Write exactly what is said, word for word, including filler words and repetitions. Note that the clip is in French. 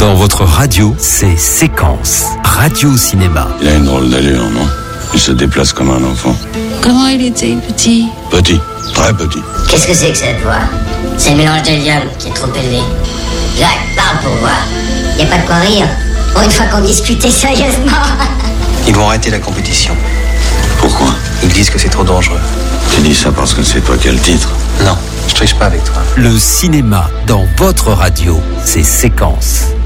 Dans votre radio, c'est Séquence. Radio Cinéma. Il a une drôle d'allure, non? Il se déplace comme un enfant. Comment il était, petit? Petit, très petit. Qu'est-ce que c'est que cette voix? C'est le mélange de l'ium qui est trop élevé. Jacques, parle pour voir. Y a pas de quoi rire. Pour une fois qu'on discutait sérieusement. Ils vont arrêter la compétition. Pourquoi? Ils disent que c'est trop dangereux. Tu dis ça parce que c'est toi qui as le titre? Non, je triche pas avec toi. Le cinéma dans votre radio, c'est Séquence.